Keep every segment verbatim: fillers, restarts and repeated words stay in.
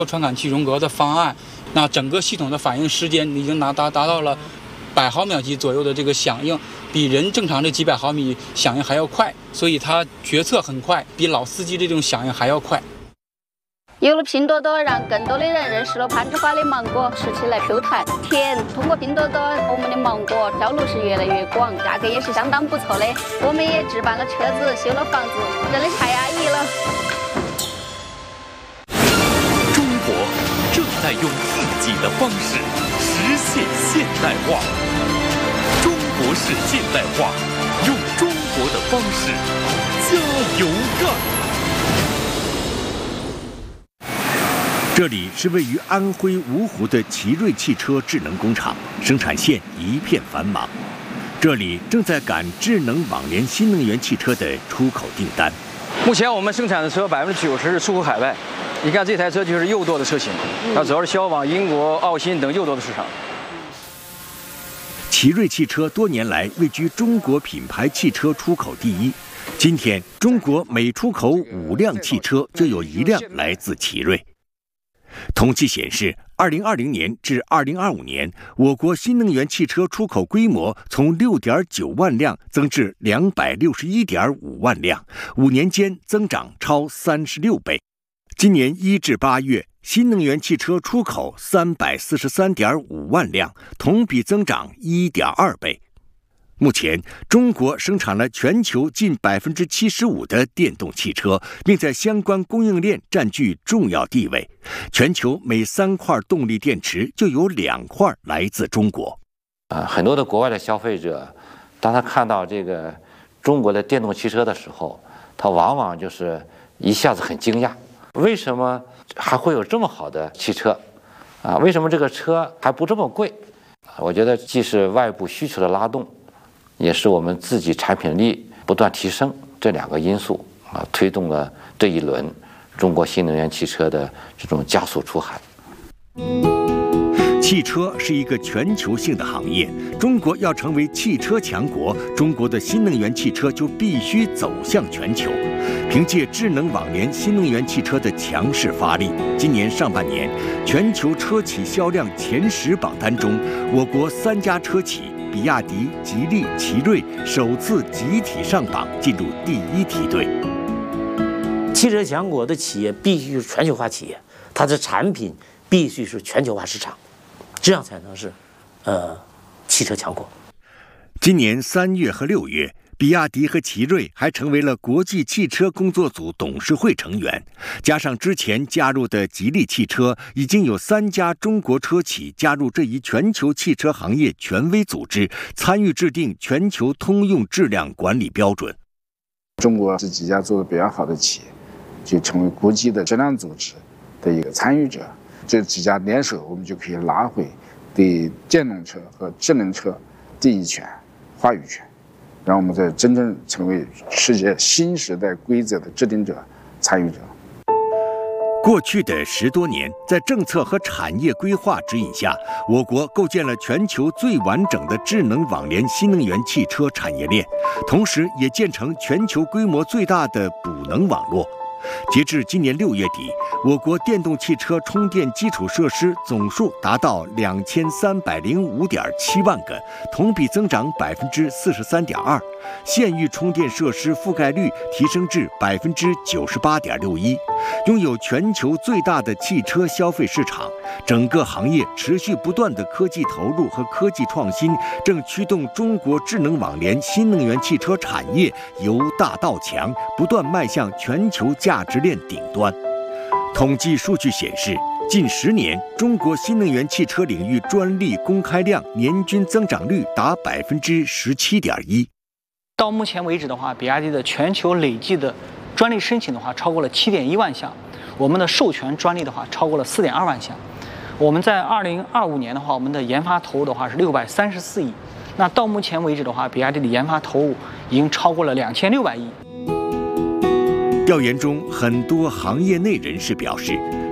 传感器容格的方案，那整个系统的反应时间已经达达达到了百毫秒级左右的这个响应，比人正常的几百毫米响应还要快，所以它决策很快，比老司机的这种响应还要快。 有了拼多多，让更多的人认识了攀枝花的芒果，吃起来 Q 弹甜。通过拼多多，我们的芒果销路是越来越广，价格也是相当不错的。我们也置办了车子，修了房子，真的太安逸了。 中国正在用自己的方式实现现代化。中国式现代化，用中国的方式加油干！ 这里是位于安徽芜湖的奇瑞汽车智能工厂，生产线一片繁忙。这里正在赶智能网联新能源汽车的出口订单。 目前我们生产的车百分之九十是出口海外。你看这台车就是右舵的车型，它主要是销往英国、澳新等右舵的市场。 奇瑞汽车多年来位居中国品牌汽车出口第一。今天，中国每出口五辆汽车就有一辆来自奇瑞。统计显示，二零二零年至二零二五年，我国新能源汽车出口规模从六点九万辆增至两百六十一点五万辆，五年间增长超三十六倍。今年一至八月，新能源汽车出口三百四十三点五万辆，同比增长一点二倍。目前，中国生产了全球近百分之七十五的电动汽车，并在相关供应链占据重要地位。全球每三块动力电池就有两块来自中国。 啊，很多的国外的消费者，当他看到这个中国的电动汽车的时候，他往往就是一下子很惊讶，为什么还会有这么好的汽车？啊，为什么这个车还不这么贵？我觉得既是外部需求的拉动，也是我们自己产品力不断提升这两个因素啊，推动了这一轮中国新能源汽车的这种加速出海。 汽车是一个全球性的行业，中国要成为汽车强国，中国的新能源汽车就必须走向全球。凭借智能网联新能源汽车的强势发力，今年上半年全球车企销量前十榜单中，我国三家车企比亚迪、吉利、奇瑞首次集体上榜，进入第一梯队。 汽车强国的企业必须是全球化企业，它的产品必须是全球化市场，这样才能是，呃，汽车强国。 今年三月和六月，比亚迪和奇瑞还成为了国际汽车工作组董事会成员，加上之前加入的吉利汽车，已经有三家中国车企加入这一全球汽车行业权威组织，参与制定全球通用质量管理标准。 中国这几家做的比较好的企业，就成为国际的质量组织的一个参与者。这几家联手，我们就可以拿回对电动车和智能车第一权、话语权。让我们在真正成为世界新时代规则的制定者、参与者。 过去的十多年，在政策和产业规划指引下，我国构建了全球最完整的智能网联新能源汽车产业链，同时也建成全球规模最大的补能网络。截至今年六月底，我国电动汽车充电基础设施总数达到两千三百零五点七万个，同比增长百分之四十三点二，县域充电设施覆盖率提升至百分之九十八点六一，拥有全球最大的汽车消费市场。整个行业持续不断的科技投入和科技创新，正驱动中国智能网联新能源汽车产业由大到强，不断迈向全球价值链顶端。统计数据显示，近十年，中国新能源汽车领域专利公开量年均增长率达百分之十七点一。 到目前为止的话，比亚迪的全球累计的专利申请的话超过了七点一万项，我们的授权专利的话超过了四点二万项。我们在二零二五年的话，我们的研发投入的话是六百三十四亿。那到目前为止的话，比亚迪的研发投入已经超过了两千六百亿。 调研中，很多行业内人士表示，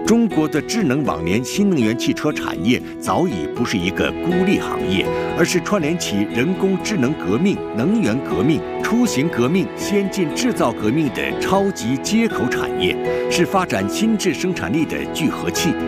中国的智能网联新能源汽车产业早已不是一个孤立行业，而是串联起人工智能革命、能源革命、出行革命、先进制造革命的超级接口产业，是发展新质生产力的聚合器。